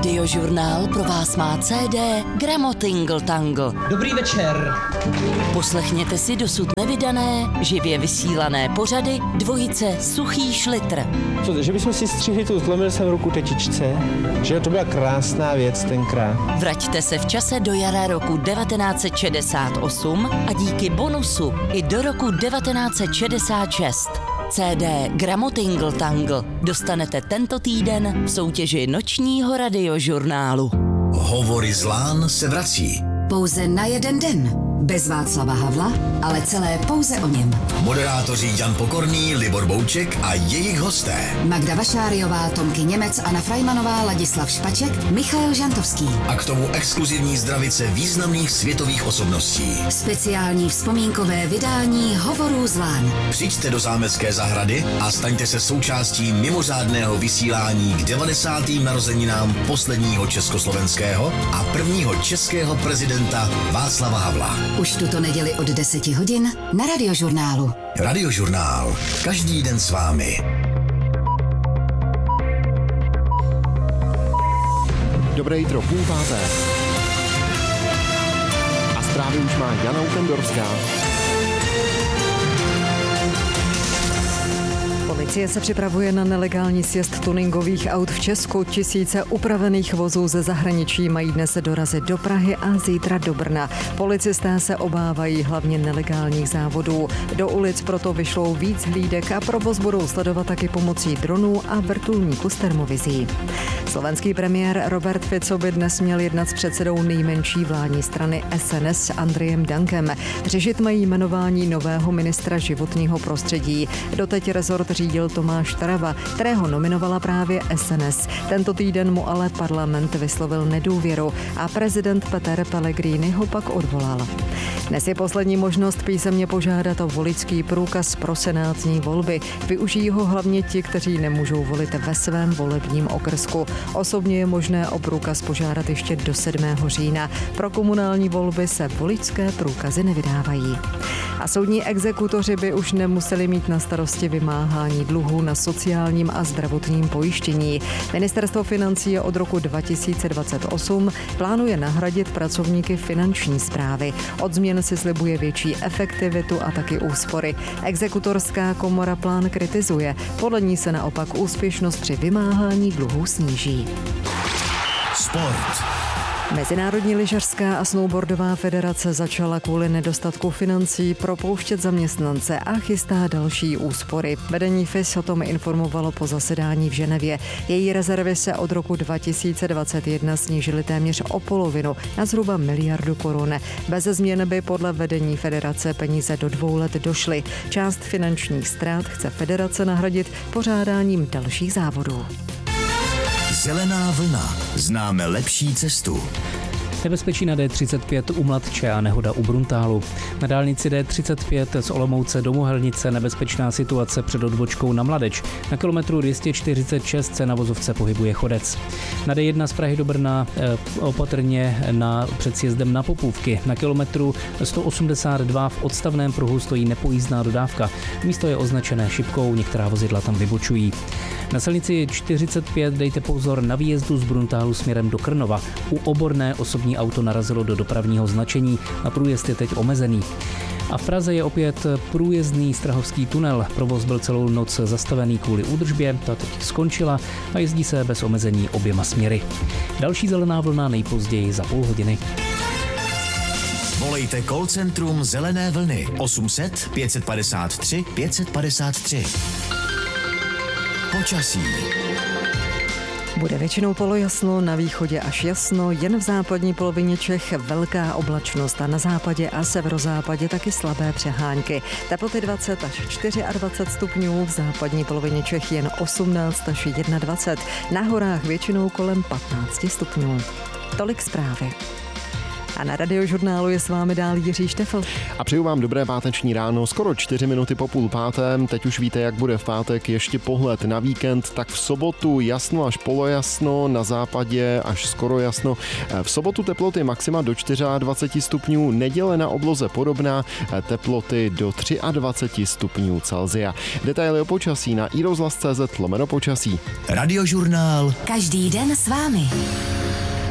Radiožurnál pro vás má CD Gramotingle Tangle. Dobrý večer. Poslechněte si dosud nevydané, živě vysílané pořady dvojice Suchý Šlitr. Co, že bychom si střihli tu zlomil jsem ruku tetičce, že to byla krásná věc tenkrát. Vraťte se v čase do jara roku 1968 a díky bonusu i do roku 1966. CD Gramotingle Tangle dostanete tento týden v soutěži nočního radiožurnálu. Hovory z Lán se vrací. Pouze na jeden den. Bez Václava Havla, ale celé pouze o něm. Moderátoři Jan Pokorný, Libor Bouček a jejich hosté. Magda Vašáriová, Tomky Němec, Anna Frajmanová, Ladislav Špaček, Michael Žantovský. A k tomu exkluzivní zdravice významných světových osobností. Speciální vzpomínkové vydání Hovorů z Lán. Přijďte do Zámecké zahrady a staňte se součástí mimořádného vysílání k 90. narozeninám posledního československého a prvního českého prezidenta Václava Havla. Už tuto neděli od 10 hodin na Radiožurnálu. Radiožurnál. Každý den s vámi. Dobré jitro, 4:30. A zprávy už má Jana Utendorská. Policie se připravuje na nelegální sjezd tuningových aut v Česku. Tisíce upravených vozů ze zahraničí mají dnes dorazit do Prahy a zítra do Brna. Policisté se obávají hlavně nelegálních závodů. Do ulic proto vyšlou víc hlídek a provoz budou sledovat taky pomocí dronů a vrtulníků s termovizí. Slovenský premiér Robert Fico by dnes měl jednat s předsedou nejmenší vládní strany SNS Andrejem Dankem. Řešit mají jmenování nového ministra životního prostředí. Doteď rezort řídil Tomáš Taraba, kterého nominovala právě SNS. Tento týden mu ale parlament vyslovil nedůvěru a prezident Peter Pellegrini ho pak odvolal. Dnes je poslední možnost písemně požádat o voličský průkaz pro senátní volby. Využijí ho hlavně ti, kteří nemůžou volit ve svém volebním okrsku. Osobně je možné o průkaz požádat ještě do 7. října. Pro komunální volby se voličské průkazy nevydávají. A soudní exekutoři by už nemuseli mít na starosti vymáhání dluhů na sociálním a zdravotním pojištění. Ministerstvo financí od roku 2028 plánuje nahradit pracovníky finanční správy. Od změn si slibuje větší efektivitu a taky úspory. Exekutorská komora plán kritizuje. Podle ní se naopak úspěšnost při vymáhání dluhů sníží. Sport. Mezinárodní lyžařská a snowboardová federace začala kvůli nedostatku financí propouštět zaměstnance a chystá další úspory. Vedení FIS o tom informovalo po zasedání v Ženevě. Její rezervy se od roku 2021 snížily téměř o polovinu na zhruba 1 miliardu korun. Bez změn by podle vedení federace peníze do 2 let došly. Část finančních ztrát chce federace nahradit pořádáním dalších závodů. Zelená vlna. Známe lepší cestu. Nebezpečí na D35 u Mladče a nehoda u Bruntálu. Na dálnici D35 z Olomouce do Mohelnice nebezpečná situace před odbočkou na Mladeč. Na kilometru 246 se na vozovce pohybuje chodec. Na D1 z Prahy do Brna opatrně před sjezdem na Popůvky. Na kilometru 182 v odstavném pruhu stojí nepojízdná dodávka. Místo je označené šipkou, některá vozidla tam vybočují. Na silnici 45 dejte pozor na výjezdu z Bruntálu směrem do Krnova. U Oborné osobní auto narazilo do dopravního značení a průjezd je teď omezený. A v Praze je opět průjezdný Strahovský tunel. Provoz byl celou noc zastavený kvůli údržbě, ta teď skončila a jezdí se bez omezení oběma směry. Další zelená vlna nejpozději za půl hodiny. Volejte call centrum Zelené vlny 800 553 553. Počasí. Bude většinou polojasno, na východě až jasno, jen v západní polovině Čech velká oblačnost a na západě a severozápadě taky slabé přehánky. Teploty 20 až 24 stupňů, v západní polovině Čech jen 18 až 21, na horách většinou kolem 15 stupňů. Tolik zprávy. A na Radiožurnálu je s vámi dál Jiří Štefl. A přeju vám dobré páteční ráno, skoro 4 minuty po 4:30. Teď už víte, jak bude v pátek, ještě pohled na víkend, tak v sobotu jasno až polojasno, na západě až skoro jasno. V sobotu teploty maxima do 24 stupňů, neděle na obloze podobná, teploty do 23 stupňů Celsia. Detaily o počasí na iRozhlas.cz/počasí. Radiožurnál. Každý den s vámi.